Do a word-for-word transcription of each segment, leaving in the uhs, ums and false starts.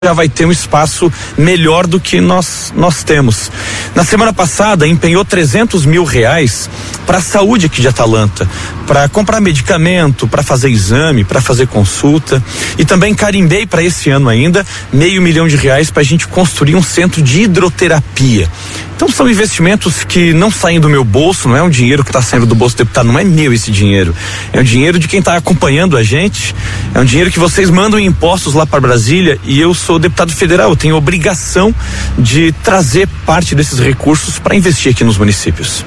já vai ter um espaço melhor do que nós nós temos. Na semana passada empenhou trezentos mil reais para a saúde aqui de Atalanta, para comprar medicamento, para fazer exame, para fazer consulta, e também carimbei para esse ano ainda meio milhão de reais para a gente construir um centro de hidroterapia. Então são investimentos que não saem do meu bolso, não é um dinheiro que está saindo do bolso do deputado, não é meu esse dinheiro, é um dinheiro de quem está acompanhando a gente, é um dinheiro que vocês mandam em impostos lá para Brasília, e eu sou deputado federal, eu tenho obrigação de trazer parte desses recursos para investir aqui nos municípios.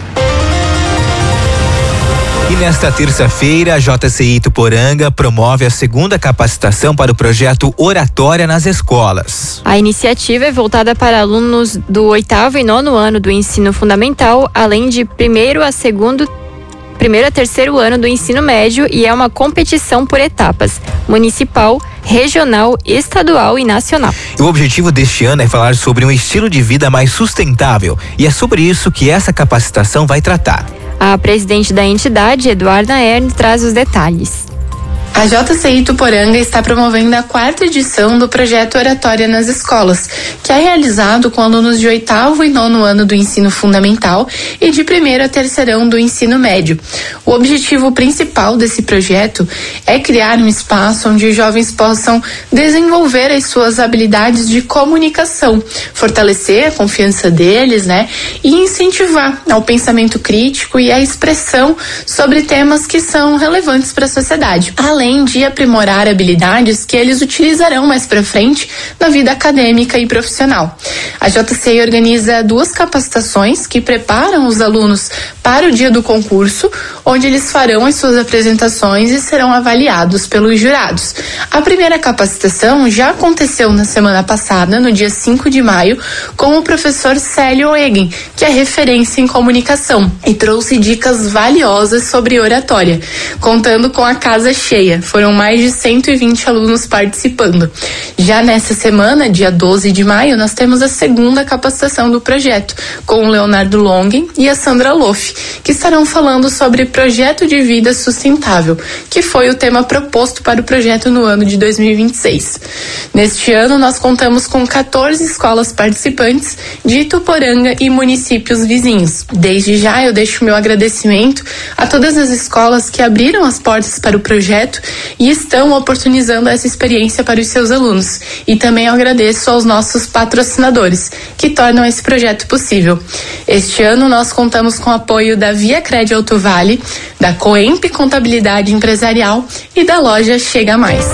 E nesta terça-feira, a J C I Ituporanga promove a segunda capacitação para o projeto Oratória nas escolas. A iniciativa é voltada para alunos do oitavo e nono ano do ensino fundamental, além de primeiro a segundo, primeiro a terceiro ano do ensino médio, e é uma competição por etapas: municipal, regional, estadual e nacional. O objetivo deste ano é falar sobre um estilo de vida mais sustentável, e é sobre isso que essa capacitação vai tratar. A presidente da entidade, Eduarda Erne, traz os detalhes. A J C I Ituporanga está promovendo a quarta edição do projeto Oratória nas Escolas, que é realizado com alunos de oitavo e nono ano do ensino fundamental e de primeiro a terceirão do ensino médio. O objetivo principal desse projeto é criar um espaço onde os jovens possam desenvolver as suas habilidades de comunicação, fortalecer a confiança deles, né, e incentivar ao pensamento crítico e à expressão sobre temas que são relevantes para a sociedade, além de aprimorar habilidades que eles utilizarão mais para frente na vida acadêmica e profissional. A J C I organiza duas capacitações que preparam os alunos para o dia do concurso, onde eles farão as suas apresentações e serão avaliados pelos jurados. A primeira capacitação já aconteceu na semana passada, no dia cinco de maio, com o professor Célio Egen, que é referência em comunicação, e trouxe dicas valiosas sobre oratória, contando com a casa cheia. Foram mais de cento e vinte alunos participando. Já nessa semana, dia doze de maio, nós temos a segunda capacitação do projeto, com o Leonardo Longen e a Sandra Loff, que estarão falando sobre projeto de vida sustentável, que foi o tema proposto para o projeto no ano de dois mil e vinte e seis. Neste ano, nós contamos com quatorze escolas participantes de Ituporanga e municípios vizinhos. Desde já, eu deixo meu agradecimento a todas as escolas que abriram as portas para o projeto e estão oportunizando essa experiência para os seus alunos. E também eu agradeço aos nossos patrocinadores, que tornam esse projeto possível. Este ano nós contamos com o apoio da Via Cred Alto Vale, da Coemp Contabilidade Empresarial e da loja Chega Mais.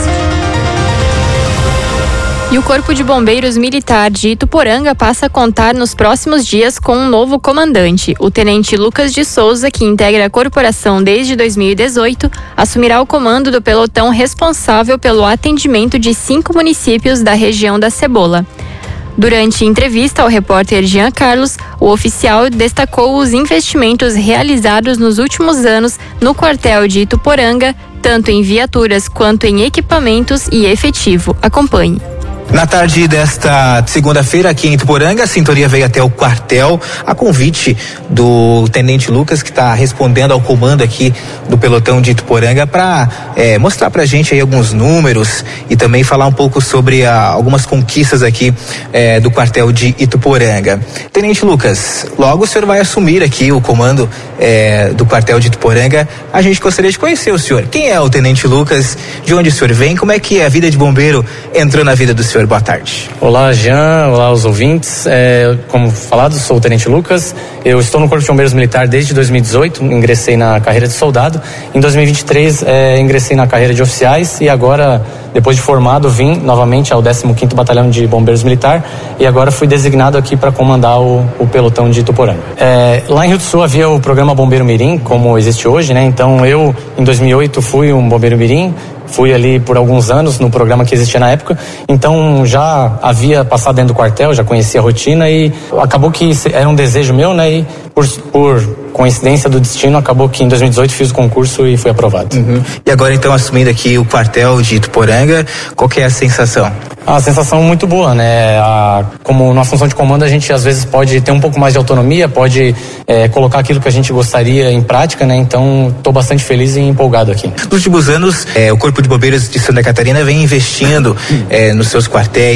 E o Corpo de Bombeiros Militar de Ituporanga passa a contar nos próximos dias com um novo comandante. O tenente Lucas de Souza, que integra a corporação desde dois mil e dezoito, assumirá o comando do pelotão responsável pelo atendimento de cinco municípios da região da Cebola. Durante entrevista ao repórter Jean Carlos, o oficial destacou os investimentos realizados nos últimos anos no quartel de Ituporanga, tanto em viaturas quanto em equipamentos e efetivo. Acompanhe. Na tarde desta segunda-feira, aqui em Ituporanga, a sintonia veio até o quartel a convite do tenente Lucas, que está respondendo ao comando aqui do pelotão de Ituporanga, para é, mostrar pra gente aí alguns números e também falar um pouco sobre a, algumas conquistas aqui é, do quartel de Ituporanga. Tenente Lucas, logo o senhor vai assumir aqui o comando é, do quartel de Ituporanga. A gente gostaria de conhecer o senhor. Quem é o tenente Lucas? De onde o senhor vem? Como é que a vida de bombeiro entrou na vida do senhor? Boa tarde. Olá, Jean. Olá, os ouvintes. É, como falado, sou o tenente Lucas. Eu estou no Corpo de Bombeiros Militar desde dois mil e dezoito. Ingressei na carreira de soldado. Em dois mil e vinte e três, é, ingressei na carreira de oficiais e agora, depois de formado, vim novamente ao décimo quinto Batalhão de Bombeiros Militar e agora fui designado aqui para comandar o, o pelotão de Ituporanga. É, lá em Rio do Sul havia o programa Bombeiro Mirim, como existe hoje, né? Então eu, em dois mil e oito, fui um bombeiro mirim. Fui ali por alguns anos no programa que existia na época, então já havia passado dentro do quartel, já conhecia a rotina e acabou que era um desejo meu, né? E por, por coincidência do destino, acabou que em dois mil e dezoito fiz o concurso e fui aprovado. Uhum. E agora então assumindo aqui o quartel de Ituporanga, qual que é a sensação? A sensação muito boa, né? A, como na função de comando a gente às vezes pode ter um pouco mais de autonomia, pode é, colocar aquilo que a gente gostaria em prática, né? Então estou bastante feliz e empolgado aqui. Nos últimos anos, é, o Corpo de Bombeiros de Santa Catarina vem investindo é, nos seus quartéis,